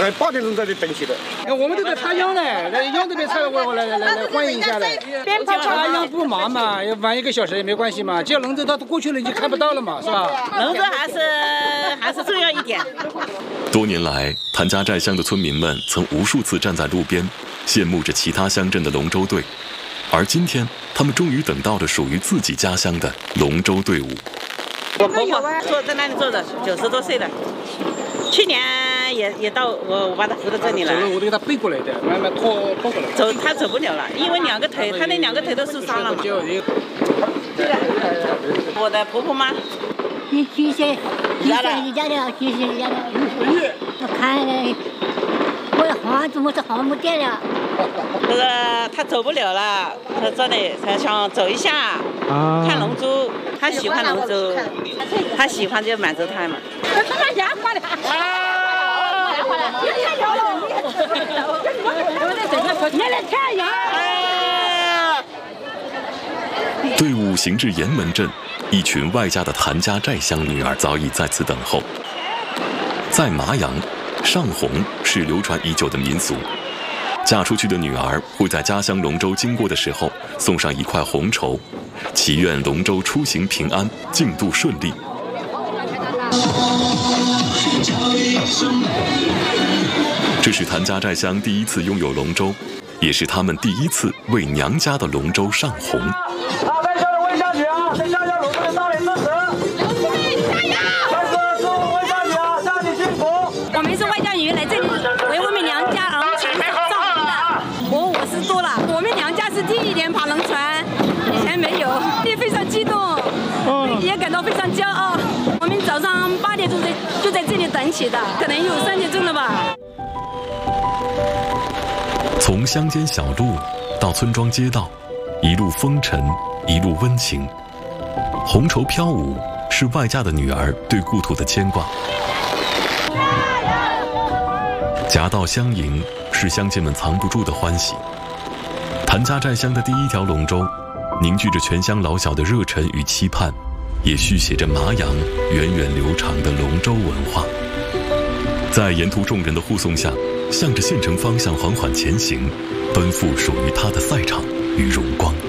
在8点钟这里登记的。 我们都在插秧呢，来秧这边插我来欢迎一下来。插秧不忙嘛，要晚1个小时也没关系嘛。只要龙舟它过去了，你就看不到了嘛，是吧？ 龙舟还是重要一点。 多年来，谭家寨乡的村民们曾无数次站在路边，羡慕着其他乡镇的龙舟队，而今天，他们终于等到了属于自己家乡的龙舟队伍。 我婆婆坐在那里坐着，90多岁了。去年也到我把她扶到这里了。 走了，我都给她背过来的，慢慢拖过来。 她走不了了，因为2个腿，她那2个腿都受伤了嘛。我的婆婆吗 ？90岁，一家的，90岁一家的。我看，我好怎么是好没电了。 那个她走不了了，她这里她想走一下，看龙舟，她喜欢龙舟，她喜欢就满洲滩嘛。 队伍行至岩门镇，一群外嫁的谭家寨乡女儿早已在此等候。在麻阳，上红是流传已久的民俗。嫁出去的女儿会在家乡龙舟经过的时候送上1块红绸，祈愿龙舟出行平安，竞渡顺利。这是谭家寨乡第1次拥有龙舟，也是他们第1次为娘家的龙舟上红。 在下的问下女啊，在下要龙舟的大力支持。再次祝问下女啊，家里幸福。 我们是外嫁女来这里为我们娘家儿子上红的。我50多了，我们娘家是第1年爬龙船，以前没有，也非常激动，也感到非常骄傲。我们早上8点钟就在这里等起的，可能有3点钟了吧。 从乡间小路到村庄街道，一路风尘，一路温情。红绸飘舞是外嫁的女儿对故土的牵挂，夹道相迎是乡亲们藏不住的欢喜。谭家寨乡的第1条龙舟，凝聚着全乡老小的热忱与期盼，也续写着麻阳源远流长的龙舟文化。在沿途众人的护送下，向着县城方向缓缓前行，奔赴属于他的赛场与荣光。